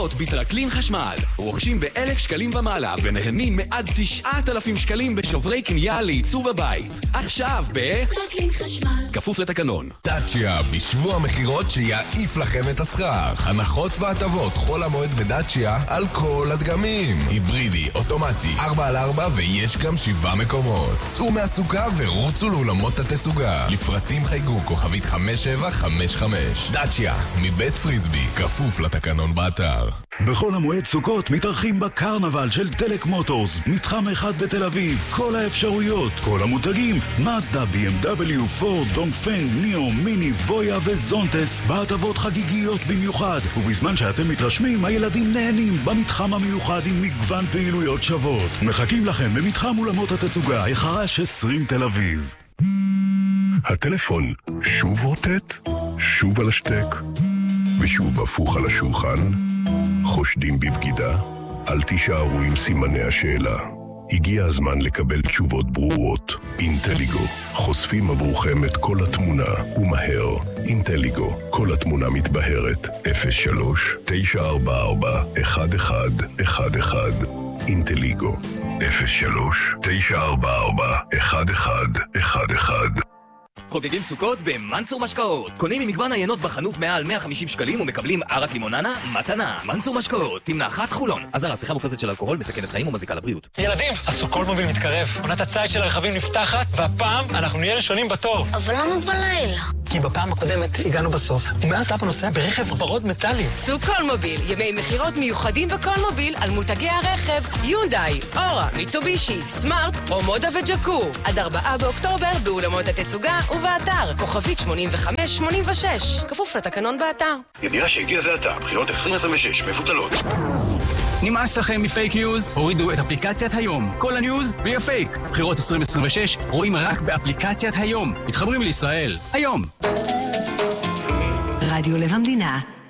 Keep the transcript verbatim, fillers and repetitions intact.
בטרקלין חשמל, רוכשים באלף שקלים ומעלה ונהנים מעד תשעת אלפים שקלים בשוברי קנייה לעיצוב הבית. עכשיו ב... טרקלין חשמל. כפוף לתקנון. דאצ'יה, בשבוע מחירות שיעיף לכם את הסכך. הנחות והטבות חול המועד בדאצ'יה על כל הדגמים. היברידי, אוטומטי, ארבע על ארבע ויש גם שבעה מקומות. צאו מהסוכה ורוצו לאולמות התצוגה. לפרטים חייגו כוכבית חמש שבע חמש חמש. דאצ'יה, מבית פריסבי, כפוף לתקנון באתר. בכל המועד סוכות מתארחים בקרנבל של דלק מוטורס, מתחם אחד בתל אביב. כל האפשרויות, כל המותגים, מזדה, בי אם דאבליו, פורד, דונגפנג, ניאו, מיני, וויה וזונטס, בהטבות חגיגיות במיוחד. ובזמן שאתם מתרשמים, הילדים נהנים במתחם המיוחד עם מגוון פעילויות שוות. מחכים לכם במתחם אולמות התצוגה, החרש עשרים תל אביב. הטלפון שוב רוטט, שוב על השטק, ושוב הפוך על השולחן. חושדים בבגידה? אל תישארו עם סימני השאלה. הגיע הזמן לקבל תשובות ברורות. אינטליגו, חושפים עבורכם את כל התמונה, ומהר. אינטליגו, כל התמונה מתבהרת. אפס שלוש תשע ארבע ארבע אחת אחד אחת אחד. אינטליגו, אפס שלוש תשע ארבע ארבע אחת אחד אחת אחד. חוגגים סוכות במנסור משקאות. קונים ממגוון עיינות בחנות מעל מאה וחמישים שקלים ומקבלים ערק לימוננה מתנה. מנסור משקאות, תמנע אחת חולון. אזהרה, צריכה מופרזת של אלכוהול מסכנת חיים ומזיקה לבריאות. ילדים, הסוכות מוביל מתקרב. עונת הציד של הרכבים נפתחת, והפעם אנחנו נהיה ראשונים בתור. אבל למה בלילה? כי בפעם הקודמת הגענו בסוף, ומאז אבא נוסע ברכב ורוד מטלי. סוכול מוביל, ימי מחירות מיוחדים בכל מוביל על מותגי הרכב, יונדאי, אורה, מיצובישי, סמארט, רומודה וג'קו. עד ארבעה באוקטובר באולמות התצוגה ובאתר, כוכבית שמונים וחמש שמונים ושש, כפוף לתקנון באתר. ידיעה שהגיע זה עתה, בחירות עשרים עשרים ושש, מבוטלות. נמאס לכם מפייק ניוז? הורידו את אפליקציית היום. כל הניוז בלי הפייק. בחירות עשרים עשרים ושש רואים רק באפליקציית היום. מתחברים לישראל. היום. רדיו לב המדינה.